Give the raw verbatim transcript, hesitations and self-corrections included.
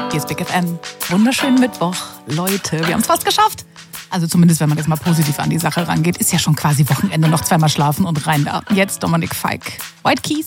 Hier ist Big F M. Wunderschönen Mittwoch. Leute, wir haben es fast geschafft. Also zumindest, wenn man jetzt mal positiv an die Sache rangeht, ist ja schon quasi Wochenende, noch zweimal schlafen und rein da. Jetzt Dominik Feick. White Keys.